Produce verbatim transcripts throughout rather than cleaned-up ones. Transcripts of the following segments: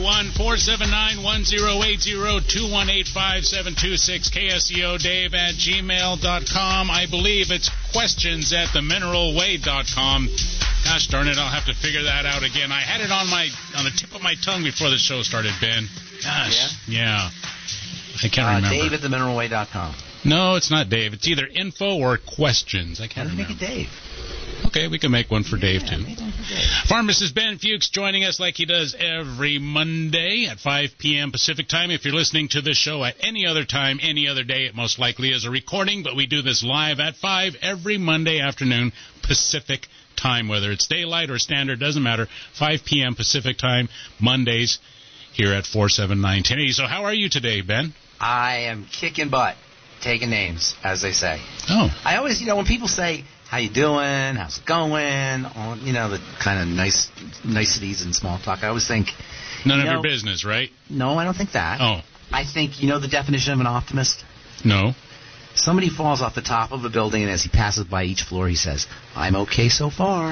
one, four seven nine, one zero eight zero, two one eight five, seven two six, K S E O Dave at gmail dot com. I believe it's questions at the mineral way dot com. Gosh darn it, I'll have to figure that out again. I had it on my on the tip of my tongue before the show started, Ben. Gosh. Yeah? Yeah. I can't uh, remember. Dave at the mineral way dot com. No, it's not Dave. It's either info or questions. I can't remember. Make it Dave. Okay, we can make one for Dave, yeah, too. Make one for Dave. Pharmacist Ben Fuchs joining us like he does every Monday at five p.m. Pacific time. If you're listening to this show at any other time, any other day, it most likely is a recording, but we do this live at five every Monday afternoon Pacific time, whether it's daylight or standard, doesn't matter. five p.m. Pacific time, Mondays, here at four seven nine, ten eighty. So how are you today, Ben? I am kicking butt, taking names, as they say. Oh. I always, you know, when people say, how you doing, how's it going, on, you know, the kind of nice niceties and small talk, I always think... None you of know, your business, right? No, I don't think that. Oh. I think, you know the definition of an optimist? No. Somebody falls off the top of a building, and as he passes by each floor, he says, I'm okay so far.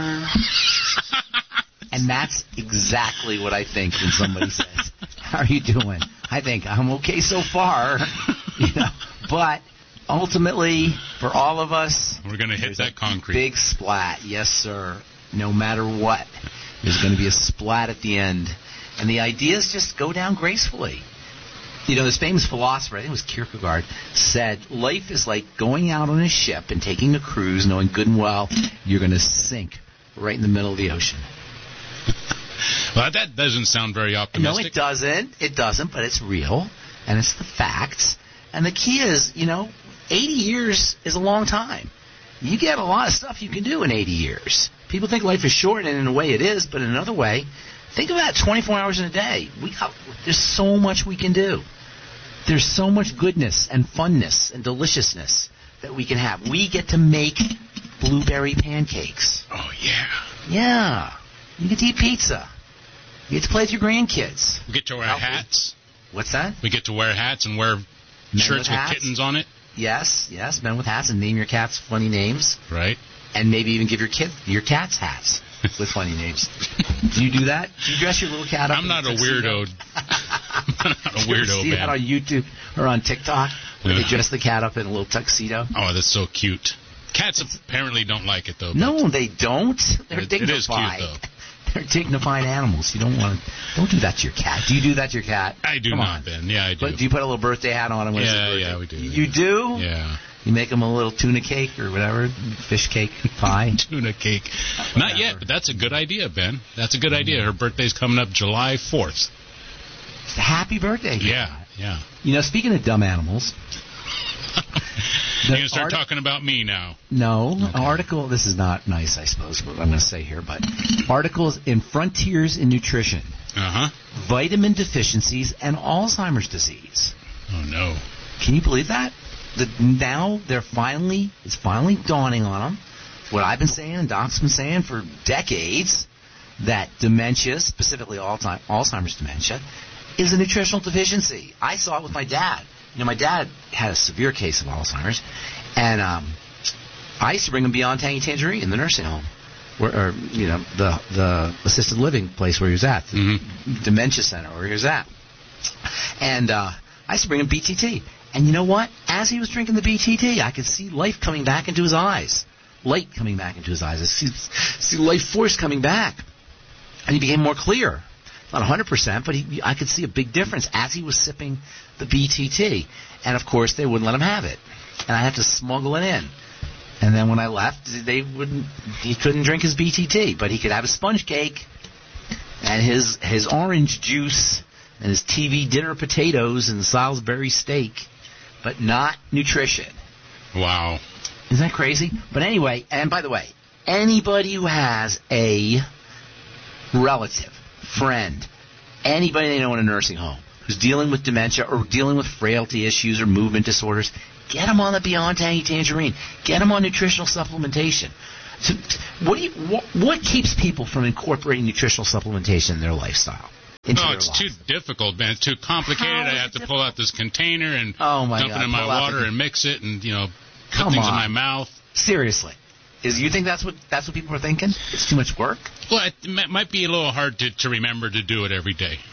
And that's exactly what I think when somebody says, how are you doing? I think, I'm okay so far. You know, but ultimately, for all of us, we're going to hit that concrete. Big splat. Yes, sir. No matter what, there's going to be a splat at the end. And the idea is just go down gracefully. You know, this famous philosopher, I think it was Kierkegaard, said life is like going out on a ship and taking a cruise, knowing good and well you're going to sink right in the middle of the ocean. Well, that doesn't sound very optimistic. No, it doesn't. It doesn't, but it's real, and it's the facts. And the key is, you know, eighty years is a long time. You get a lot of stuff you can do in eighty years. People think life is short, and in a way it is, but in another way, think about twenty-four hours in a day. We got, there's so much we can do. There's so much goodness and funness and deliciousness that we can have. We get to make blueberry pancakes. Oh, yeah. Yeah. You get to eat pizza. You get to play with your grandkids. We get to wear hats. What's that? We get to wear hats and wear Men shirts with, with kittens on it. Yes, yes, men with hats, and name your cats funny names. Right. And maybe even give your kid your cats hats with funny names. Do you do that? Do you dress your little cat up? I'm not a weirdo. I'm not a weirdo, see man. that on YouTube or on TikTok where yeah. they dress the cat up in a little tuxedo? Oh, that's so cute. Cats apparently don't like it, though. No, they don't. They're it, dignified. It is cute, though. They're dignified animals. You don't want to. Don't do that to your cat. Do you do that to your cat? I do Come not, on. Ben. Yeah, I do. But do you put a little birthday hat on him? When yeah, it's yeah, we do. You do? Yeah. You make him a little tuna cake or whatever, fish cake, pie. Tuna cake. Not yet, but that's a good idea, Ben. That's a good idea. Her birthday's coming up July fourth. Happy birthday. Yeah, yeah. You know, speaking of dumb animals. You're going to start arti- talking about me now. No. Okay. Article, this is not nice, I suppose, what I'm going to say here, but articles in Frontiers in Nutrition. Uh-huh. Vitamin deficiencies and Alzheimer's disease. Oh, no. Can you believe that? The, now they're finally, it's finally dawning on them. What I've been saying and Doc's been saying for decades, that dementia, specifically Alzheimer's dementia, is a nutritional deficiency. I saw it with my dad. You know, my dad had a severe case of Alzheimer's, and um, I used to bring him beyond Tangy Tangerine in the nursing home, where, or you know, the the assisted living place where he was at, the mm-hmm. dementia center where he was at, and uh, I used to bring him B T T. And you know what? As he was drinking the B T T, I could see life coming back into his eyes, light coming back into his eyes. I see, see life force coming back, and he became more clear. Not one hundred percent, but he, I could see a big difference as he was sipping the B T T. And, of course, they wouldn't let him have it. And I had to smuggle it in. And then when I left, they wouldn't. He couldn't drink his B T T, but he could have his sponge cake and his, his orange juice and his T V dinner potatoes and Salisbury steak, but not nutrition. Wow. Isn't that crazy? But anyway, and by the way, anybody who has a relative, friend, anybody they know in a nursing home who's dealing with dementia or dealing with frailty issues or movement disorders, get them on the Beyond Tangy Tangerine. Get them on nutritional supplementation. So, what, do you, what, what keeps people from incorporating nutritional supplementation in their lifestyle? No, it's life? too difficult, man. It's too complicated. I have to difficult? pull out this container and oh my dump God. it in my pull water the... and mix it and, you know, put Come things on. in my mouth. Seriously. Is you think that's what that's what people are thinking? It's too much work? Well, it m- might be a little hard to, to remember to do it every day.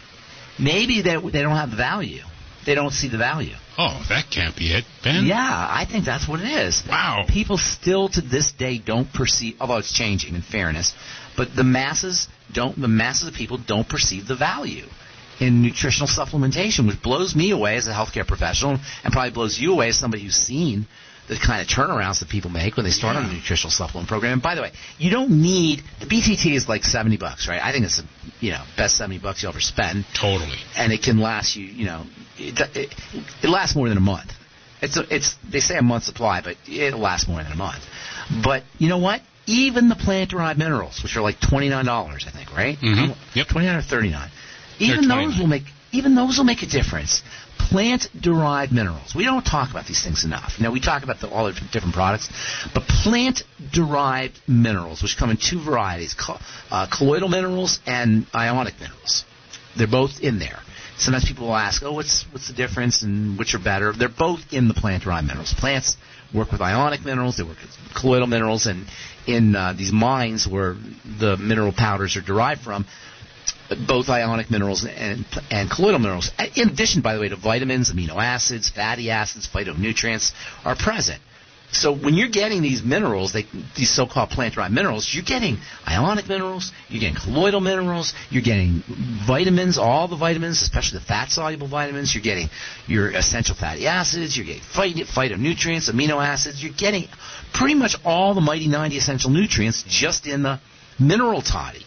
maybe they they don't have the value. They don't see the value. Oh, that can't be it, Ben. Yeah, I think that's what it is. Wow. People still to this day don't perceive, although it's changing in fairness, but the masses don't. The masses of people don't perceive the value in nutritional supplementation, which blows me away as a healthcare professional, and probably blows you away as somebody who's seen the kind of turnarounds that people make when they start yeah. on a nutritional supplement program. And by the way, you don't need the B T T is like seventy bucks, right? I think it's the you know best seventy bucks you'll ever spend. Totally. And it can last you, you know, it, it, it lasts more than a month. It's a, it's they say a month supply, but it'll last more than a month. But you know what? Even the plant-derived minerals, which are like twenty-nine dollars, I think, right? Mm-hmm. Yep. twenty-nine or thirty-nine. Even those will make even those will make a difference. Plant-derived minerals. We don't talk about these things enough. Now, we talk about the, all the different products, but plant-derived minerals, which come in two varieties, co- uh, colloidal minerals and ionic minerals. They're both in there. Sometimes people will ask, oh, what's what's the difference and which are better? They're both in the plant-derived minerals. Plants work with ionic minerals. They work with colloidal minerals. And in uh, these mines where the mineral powders are derived from, both ionic minerals and, and colloidal minerals. In addition, by the way, to vitamins, amino acids, fatty acids, phytonutrients are present. So when you're getting these minerals, they, these so-called plant-derived minerals, you're getting ionic minerals, you're getting colloidal minerals, you're getting vitamins, all the vitamins, especially the fat-soluble vitamins, you're getting your essential fatty acids, you're getting phyto, phytonutrients, amino acids, you're getting pretty much all the mighty ninety essential nutrients just in the mineral toddy.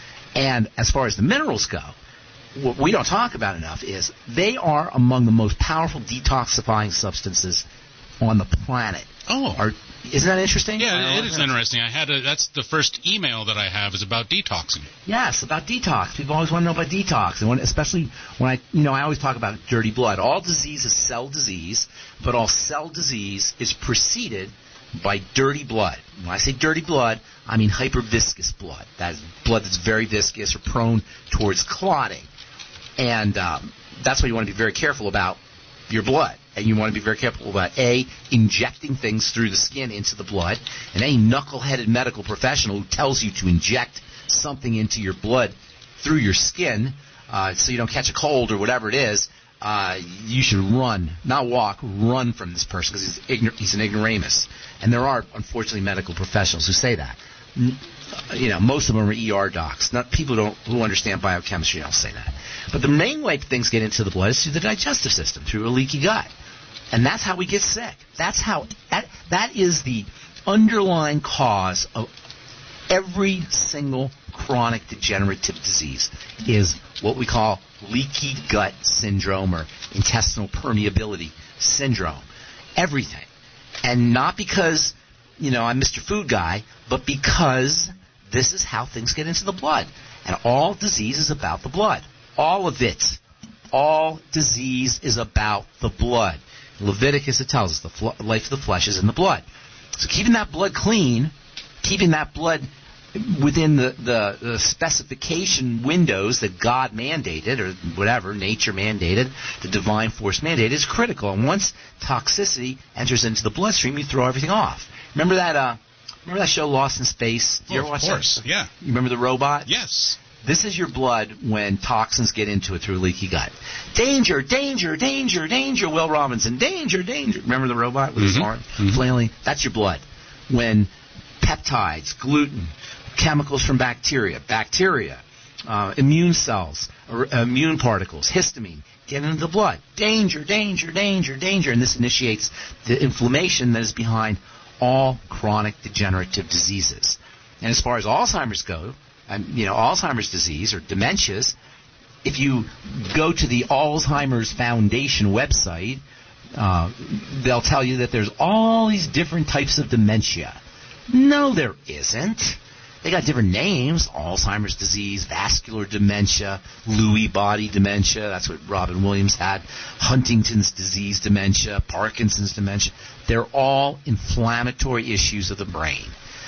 And as far as the minerals go, what we don't talk about enough is they are among the most powerful detoxifying substances on the planet. Oh. Are, isn't that interesting? Yeah, it is interesting. I had a, that's the first email that I have is about detoxing. Yes, about detox. People always want to know about detox, and when, especially when I, you know, I always talk about dirty blood. All disease is cell disease, but all cell disease is preceded by dirty blood. When I say dirty blood, I mean hyperviscous blood. That is blood that's very viscous or prone towards clotting. And um, that's why you want to be very careful about your blood. And you want to be very careful about, A, injecting things through the skin into the blood. And any knuckle-headed medical professional who tells you to inject something into your blood through your skin uh, so you don't catch a cold or whatever it is, Uh, you should run, not walk, run from this person because he's, ignor- he's an ignoramus. And there are, unfortunately, medical professionals who say that. N- you know, most of them are E R docs. Not people who don't who understand biochemistry don't say that. But the main way things get into the blood is through the digestive system, through a leaky gut. And that's how we get sick. That's how that that is the underlying cause of every single chronic degenerative disease is what we call leaky gut syndrome or intestinal permeability syndrome. Everything. And not because, you know, I'm Mister Food Guy, but because this is how things get into the blood. And all disease is about the blood. All of it. All disease is about the blood. Leviticus, it tells us the fl- life of the flesh is in the blood. So keeping that blood clean, keeping that blood within the, the, the specification windows that God mandated, or whatever, nature mandated, the divine force mandated, is critical. And once toxicity enters into the bloodstream, you throw everything off. Remember that uh, remember that show Lost in Space? Did you oh, ever watch of course, that? yeah. You remember the robot? Yes. This is your blood when toxins get into it through a leaky gut. Danger, danger, danger, danger, Will Robinson. Danger, danger. Remember the robot with mm-hmm. his arm mm-hmm. flailing? That's your blood. When peptides, gluten, chemicals from bacteria, bacteria, uh, immune cells, or, uh, immune particles, histamine, get into the blood. Danger, danger, danger, danger. And this initiates the inflammation that is behind all chronic degenerative diseases. And as far as Alzheimer's go, um, you know, Alzheimer's disease or dementias, if you go to the Alzheimer's Foundation website, uh, they'll tell you that there's all these different types of dementia. No, there isn't. They got different names: Alzheimer's disease, vascular dementia, Lewy body dementia. That's what Robin Williams had. Huntington's disease dementia, Parkinson's dementia. They're all inflammatory issues of the brain.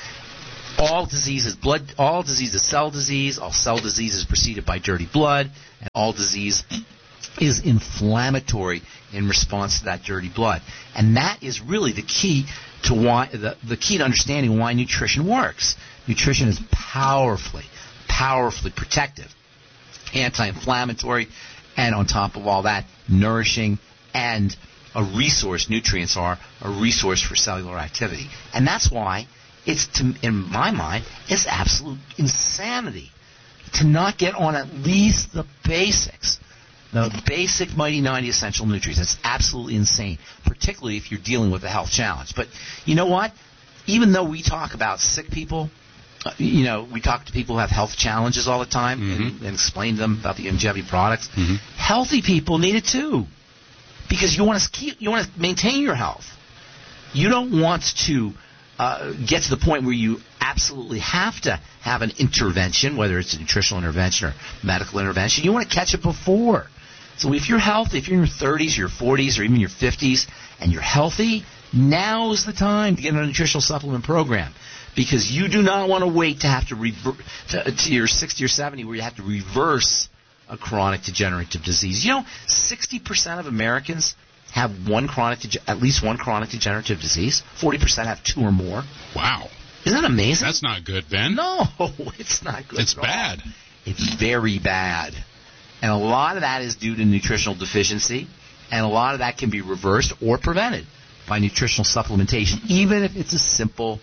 All diseases, blood, all disease is cell disease. All cell disease is preceded by dirty blood, and all disease is inflammatory in response to that dirty blood. And that is really the key to why the, the key to understanding why nutrition works. Nutrition is powerfully, powerfully protective, anti-inflammatory, And on top of all that, nourishing and a resource, nutrients are a resource for cellular activity. And that's why it's, to, in my mind, it's absolute insanity to not get on at least the basics. The basic Mighty ninety essential nutrients. It's absolutely insane, particularly if you're dealing with a health challenge. But you know what? Even though we talk about sick people, uh, you know, we talk to people who have health challenges all the time mm-hmm. and, and explain to them about the longevity products. Mm-hmm. Healthy people need it too, because you want to keep, you want to maintain your health. You don't want to uh, get to the point where you absolutely have to have an intervention, whether it's a nutritional intervention or medical intervention. You want to catch it before. So if you're healthy, if you're in your thirties, your forties, or even your fifties, and you're healthy, now's the time to get on a nutritional supplement program, because you do not want to wait to have to revert to, to your sixty or seventy where you have to reverse a chronic degenerative disease. You know, sixty percent of Americans have one chronic, at least one chronic degenerative disease. forty percent have two or more. Wow. Isn't that amazing? That's not good, Ben. No, it's not good. It's bad. All. It's very bad. And a lot of that is due to nutritional deficiency, and a lot of that can be reversed or prevented by nutritional supplementation, even if it's as simple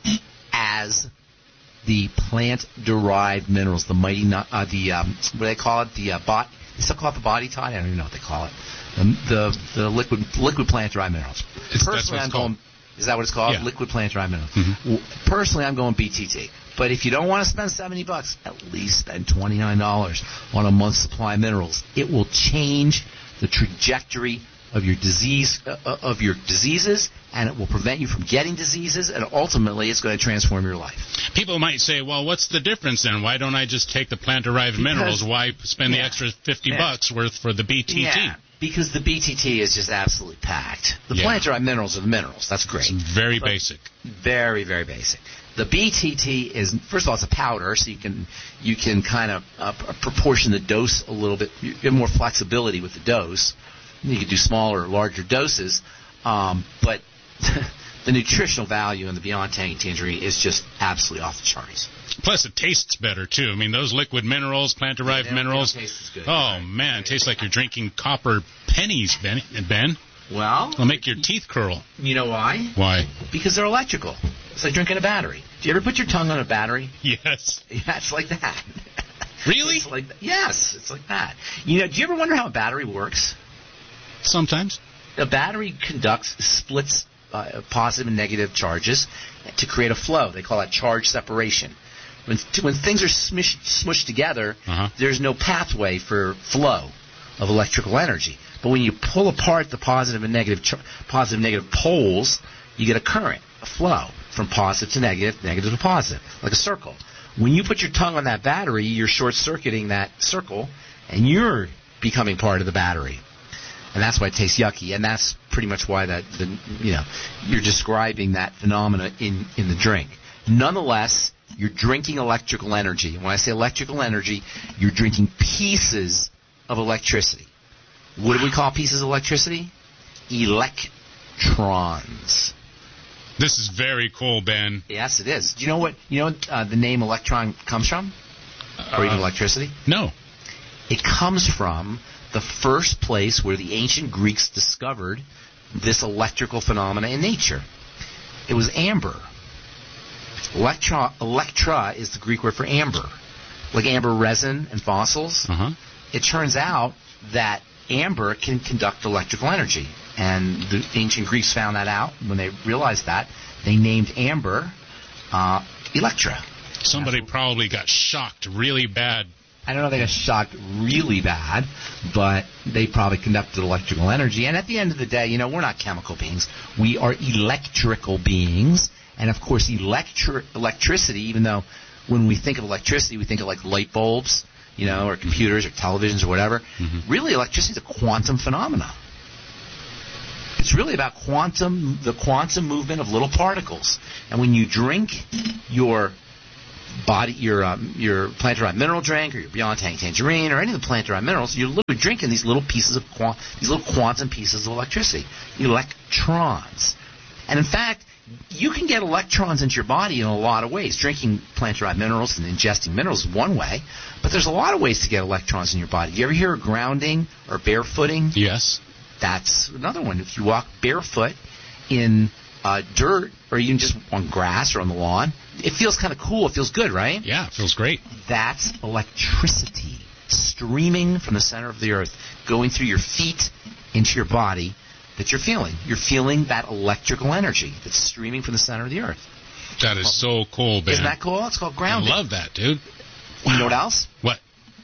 as the plant-derived minerals, the mighty, uh, the um, what do they call it? The uh, bot. They still call it the body tide. I don't even know what they call it. The the, the liquid liquid plant-derived minerals. It's, Personally, I'm going. Is that what it's called? Yeah. Liquid plant-derived minerals. Mm-hmm. Personally, I'm going B T T. But if you don't want to spend seventy bucks, at least spend twenty-nine dollars on a month's supply of minerals. It will change the trajectory of your disease uh, of your diseases, and it will prevent you from getting diseases, and ultimately it's going to transform your life. People might say, well, what's the difference then? Why don't I just take the plant-derived because, minerals? Why spend yeah, the extra fifty yeah. bucks worth for the B T T? Yeah, because the B T T is just absolutely packed. The yeah. plant-derived minerals are the minerals. That's great. It's very basic. Very, very basic. The B T T is, first of all, it's a powder, so you can you can kind of uh, proportion the dose a little bit. You have more flexibility with the dose. You can do smaller or larger doses, um, but the nutritional value in the Beyond Tangy Tangerine is just absolutely off the charts. Plus, it tastes better, too. I mean, those liquid minerals, plant-derived yeah, minerals. Taste is good. Oh, right. man, it tastes like you're drinking copper pennies, Ben. Ben. Well, it'll make your teeth curl. You know why? Why? Because they're electrical. It's like drinking a battery. Do you ever put your tongue on a battery? Yes. Yeah, it's like that. Really? It's like that. Yes, it's like that. You know, do you ever wonder how a battery works? Sometimes. A battery conducts, splits uh, positive and negative charges to create a flow. They call that charge separation. When when things are smushed, smushed together, uh-huh. there's no pathway for flow of electrical energy. But when you pull apart the positive and negative char- positive and negative poles, you get a current, a flow from positive to negative, negative to positive, like a circle. When you put your tongue on that battery, you're short-circuiting that circle, and you're becoming part of the battery. And that's why it tastes yucky, and that's pretty much why that the, you know you're describing that phenomena in, in the drink. Nonetheless, you're drinking electrical energy. When I say electrical energy, you're drinking pieces of electricity. What do we call pieces of electricity? Electrons. This is very cool, Ben. Yes, it is. Do you know what you know what, uh, the name electron comes from? Or even uh, electricity? No. It comes from the first place where the ancient Greeks discovered this electrical phenomena in nature. It was amber. Electra, electra is the Greek word for amber. Like amber resin and fossils. Uh-huh. It turns out that amber can conduct electrical energy. And the ancient Greeks found that out. When they realized that, they named amber uh, Electra. Somebody probably got shocked really bad. I don't know if they got shocked really bad, but they probably conducted electrical energy. And at the end of the day, you know, we're not chemical beings. We are electrical beings. And, of course, electri- electricity, even though when we think of electricity, we think of, like, light bulbs, you know, or computers or televisions or whatever. Mm-hmm. Really, electricity is a quantum phenomenon. It's really about quantum, the quantum movement of little particles. And when you drink your body, your um, your plant-derived mineral drink, or your Beyond Tangy Tangerine, or any of the plant-derived minerals, you're literally drinking these little pieces of quant- these little quantum pieces of electricity, electrons. And in fact, you can get electrons into your body in a lot of ways. Drinking plant-derived minerals and ingesting minerals is one way, but there's a lot of ways to get electrons in your body. You ever hear of grounding or barefooting? Yes. That's another one. If you walk barefoot in uh, dirt or even just on grass or on the lawn, it feels kind of cool. It feels good, right? Yeah, it feels great. That's electricity streaming from the center of the earth, going through your feet into your body that you're feeling. You're feeling that electrical energy that's streaming from the center of the earth. That is so cool, Ben. Isn't that cool? It's called grounding. I love that, dude. You know what else? What?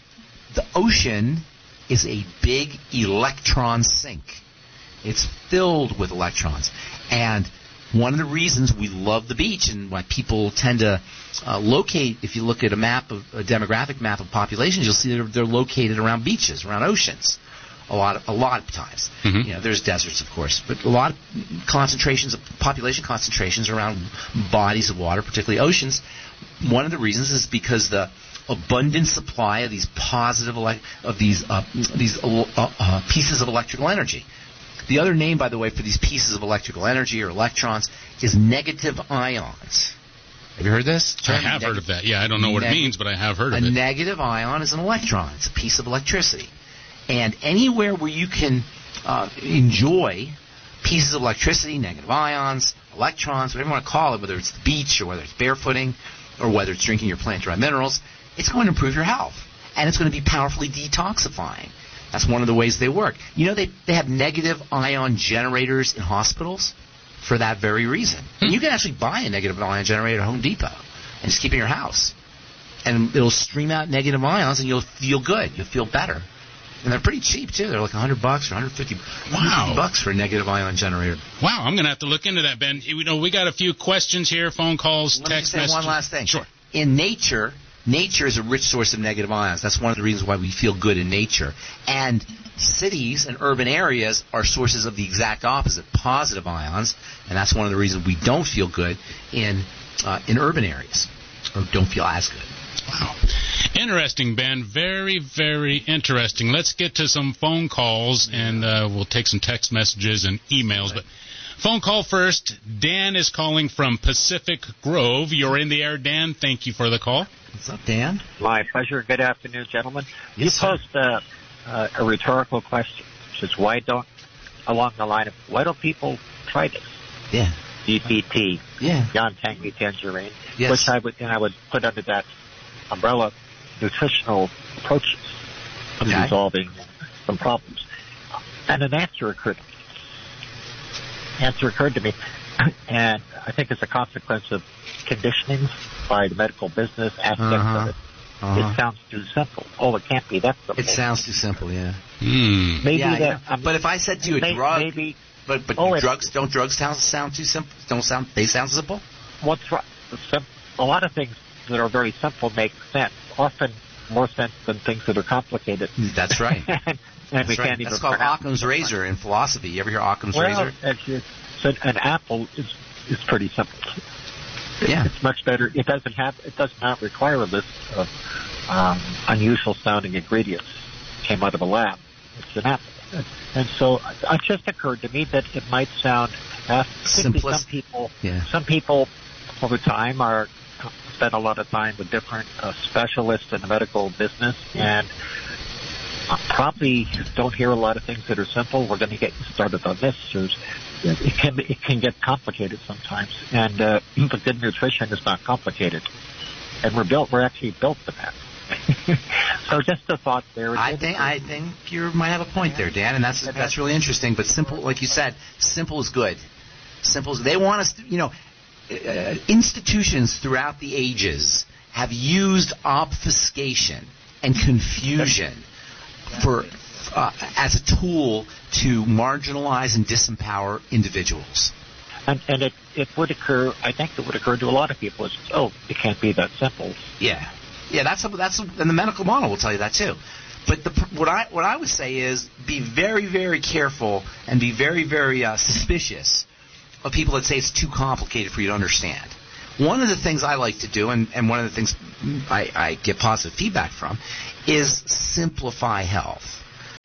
The ocean is a big electron sink. It's filled with electrons. And one of the reasons we love the beach and why people tend to uh, locate, if you look at a map of a demographic map of populations, you'll see they're, they're located around beaches, around oceans. A lot of, a lot of times. Mm-hmm. You know, there's deserts, of course, but a lot of concentrations of population concentrations around bodies of water, particularly oceans. One of the reasons is because the abundant supply of these positive ele- of these uh, these uh, uh, pieces of electrical energy. The other name, by the way, for these pieces of electrical energy or electrons is negative ions. Have you heard this term? I have Neg- heard of that. Yeah, I don't know what neg- it means, but I have heard of a it. A negative ion is an electron. It's a piece of electricity. And anywhere where you can uh, enjoy pieces of electricity, negative ions, electrons, whatever you want to call it, whether it's the beach or whether it's barefooting or whether it's drinking your plant-derived minerals, it's going to improve your health. And it's going to be powerfully detoxifying. That's one of the ways they work. You know, they, they have negative ion generators in hospitals for that very reason. Hmm. And you can actually buy a negative ion generator at Home Depot and just keep it in your house. And it'll stream out negative ions and you'll feel good. You'll feel better. And they're pretty cheap, too. They're like one hundred bucks or one hundred fifty Wow. bucks for a negative ion generator. Wow, I'm going to have to look into that, Ben. You know, we got a few questions here, phone calls, Let me text just say messages. one last thing. Sure. In nature, nature is a rich source of negative ions. That's one of the reasons why we feel good in nature. And cities and urban areas are sources of the exact opposite, positive ions. And that's one of the reasons we don't feel good in uh, in urban areas, or don't feel as good. Wow. Interesting, Ben. Very, very interesting. Let's get to some phone calls, and uh, we'll take some text messages and emails. But phone call first. Dan is calling from Pacific Grove. You're in the air, Dan. Thank you for the call. What's up, Dan? My pleasure. Good afternoon, gentlemen. Yes, you sir. posed uh, uh, a rhetorical question, which is why don't, along the line of, why don't people try this? Yeah. D P T, Yeah. Yon Tangy Tangerine, Yes. which I would, and I would put under that umbrella nutritional approaches to Okay. resolving some problems. And an answer occurred to me. Answer occurred to me, and I think it's a consequence of conditioning by the medical business aspect Uh-huh. of it. Uh-huh. It sounds too simple. Oh, it can't be that simple. It sounds too simple, yeah. Hmm. Maybe yeah, that. yeah. I mean, But if I said to you a may- drug, maybe but but Oh, it- drugs don't drugs sound sound too simple? Don't sound they sound simple? what's right? Sim- a lot of things that are very simple make sense. Often more sense than things that are complicated. That's right. and and That's we right. can't even That's called pronounce Occam's them. razor in philosophy. You ever hear Occam's Well, razor? as you said, an apple is is pretty simple. Yeah. It's much better. It doesn't have. It does not require a list of um, unusual sounding ingredients. Came out of a lab. It's an apple. And so it just occurred to me that it might sound uh, particularly Simplistic. some people. Yeah. Some people over time are spend a lot of time with different uh, specialists in the medical business and uh, probably don't hear a lot of things that are simple. We're going to get started on this. There's, it can it can get complicated sometimes, and uh, but good nutrition is not complicated, and we're built. We're actually built for that. So just a thought there. I think I think you might have a point there, Dan, and that's that's really interesting. But simple, like you said, simple is good. Simple is they want us. To, you know, uh, institutions throughout the ages have used obfuscation and confusion for uh, as a tool to marginalize and disempower individuals. And, and it, it would occur, I think it would occur to a lot of people, is, oh, it can't be that simple. Yeah, yeah, that's a, that's a, and the medical model will tell you that too. But the, what I what I would say is be very very careful and be very very uh, suspicious of people that say it's too complicated for you to understand. One of the things I like to do, and, and one of the things I, I get positive feedback from, is simplify health.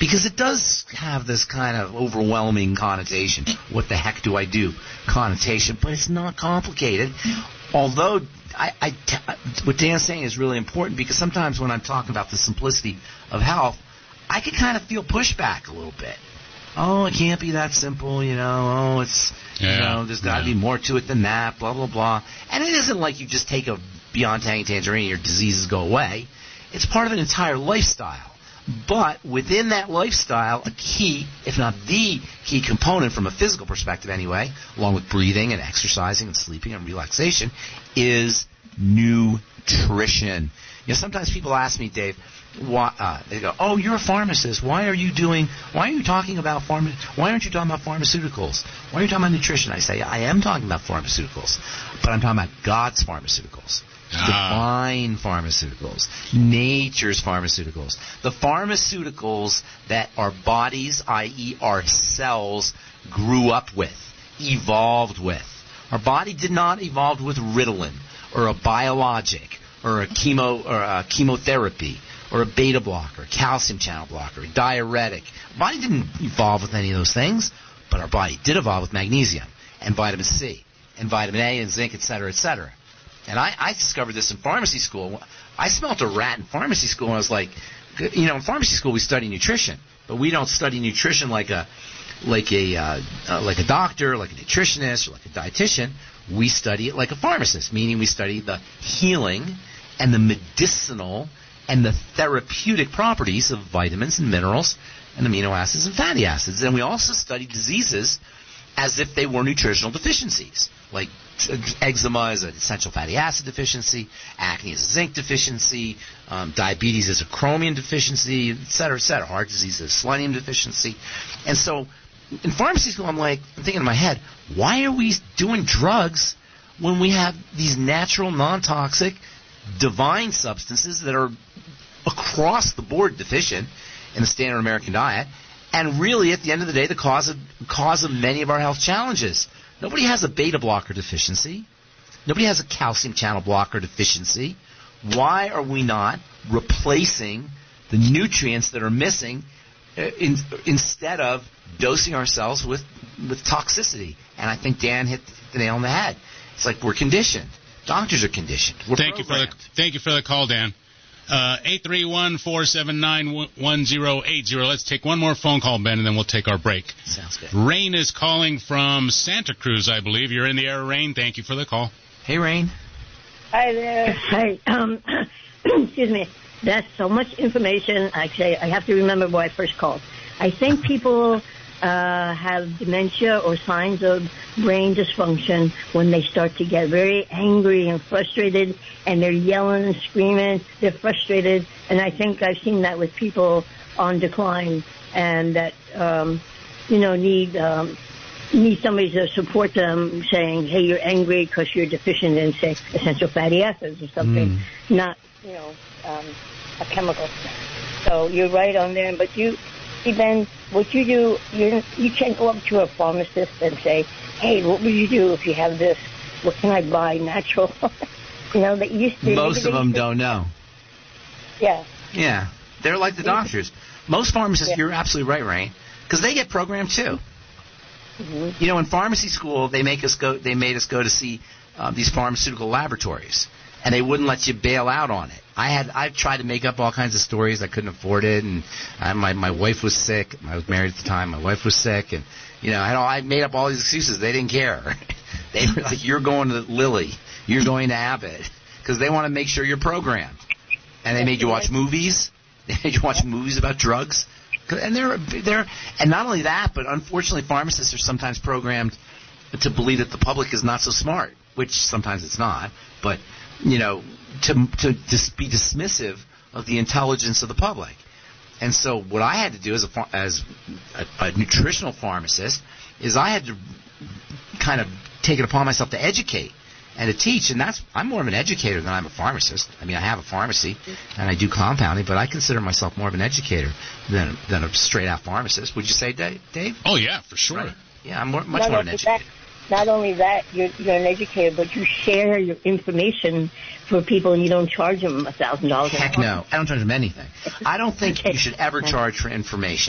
Because it does have this kind of overwhelming connotation. What the heck do I do? Connotation. But it's not complicated. Although, I, I, what Dan's saying is really important, because sometimes when I'm talking about the simplicity of health, I can kind of feel pushback a little bit. Oh, it can't be that simple, you know. Oh, it's, yeah, you know, there's got to yeah. be more to it than that, blah, blah, blah. And it isn't like you just take a Beyond Tangy Tangerine and your diseases go away. It's part of an entire lifestyle. But within that lifestyle, a key, if not the key component from a physical perspective anyway, along with breathing and exercising and sleeping and relaxation, is nutrition. You know, sometimes people ask me, Dave, why, uh, they go, "Oh, you're a pharmacist. Why are you doing? Why are you talking about pharma? Why aren't you talking about pharmaceuticals? Why are you talking about nutrition?" I say, "I am talking about pharmaceuticals, but I'm talking about God's pharmaceuticals, ah. divine pharmaceuticals, nature's pharmaceuticals, the pharmaceuticals that our bodies, that is, our cells, grew up with, evolved with. Our body did not evolve with Ritalin or a biologic or a chemo or a chemotherapy." Or a beta blocker, a calcium channel blocker, a diuretic. Our body didn't evolve with any of those things, but our body did evolve with magnesium and vitamin C and vitamin A and zinc, et cetera, et cetera. And I, I discovered this in pharmacy school. I smelt a rat in pharmacy school, and I was like, you know, in pharmacy school we study nutrition, but we don't study nutrition like a like a uh, uh, like a doctor, like a nutritionist, or like a dietitian. We study it like a pharmacist, meaning we study the healing and the medicinal and the therapeutic properties of vitamins and minerals and amino acids and fatty acids. And we also study diseases as if they were nutritional deficiencies, like eczema is an essential fatty acid deficiency, acne is a zinc deficiency, um, diabetes is a chromium deficiency, et cetera, et cetera. Heart disease is a selenium deficiency. And so in pharmacy school, I'm like, I'm thinking in my head, why are we doing drugs when we have these natural, non-toxic, divine substances that are across the board deficient in the standard American diet, and really at the end of the day the cause of cause of many of our health challenges? Nobody has a beta blocker deficiency. Nobody has a calcium channel blocker deficiency. Why are we not replacing the nutrients that are missing in, instead of dosing ourselves with, with toxicity? And I think Dan hit the nail on the head. It's like we're conditioned. Doctors are conditioned. We're thank programmed. you for the thank you for the call, Dan. Uh, eight three one, four seven nine, one zero eight zero. Let's take one more phone call, Ben, and then we'll take our break. Sounds good. Rain is calling from Santa Cruz, I believe. You're in the air, Rain. Thank you for the call. Hey, Rain. Hi there. Hi. Um, excuse me. That's so much information. Actually, I have to remember why I first called. I think people uh, have dementia or signs of brain dysfunction when they start to get very angry and frustrated, and they're yelling and screaming. They're frustrated, and I think I've seen that with people on decline, and that um, you know need um, need somebody to support them, saying, "Hey, you're angry because you're deficient in, say, essential fatty acids or something," mm. not you know um, a chemical. So you're right on there, but you. Ben, what you do, you you can't go up to a pharmacist and say, "Hey, what would you do if you have this? What can I buy natural?" you know, that used to. Most of them don't know. Yeah. Yeah, they're like the doctors. Most pharmacists, yeah. You're absolutely right, Rain, because they get programmed too. Mm-hmm. You know, in pharmacy school, they make us go. They made us go to see uh, these pharmaceutical laboratories, and they wouldn't let you bail out on it. I had I tried to make up all kinds of stories. I couldn't afford it, and I, my my wife was sick. I was married at the time. My wife was sick, and you know I, had all, I made up all these excuses. They didn't care. They were like, "You're going to Lilly. You're going to Abbott," because they want to make sure you're programmed. And they made you watch movies. They made you watch movies about drugs. And they're they're and not only that, but unfortunately, pharmacists are sometimes programmed to believe that the public is not so smart, which sometimes it's not. But you know, to to dis- be dismissive of the intelligence of the public. And so what I had to do as a as a, a nutritional pharmacist is I had to kind of take it upon myself to educate and to teach. And that's I'm more of an educator than I'm a pharmacist. I mean, I have a pharmacy and I do compounding, but I consider myself more of an educator than than a straight out pharmacist. Would you say, Dave? Oh yeah, for sure. Right. Yeah, I'm more, much more an educator. Not only that, you're, you're an educator, but you share your information for people, and you don't charge them a thousand dollars. Heck no, I don't charge them anything. I don't think okay. you should ever charge for information.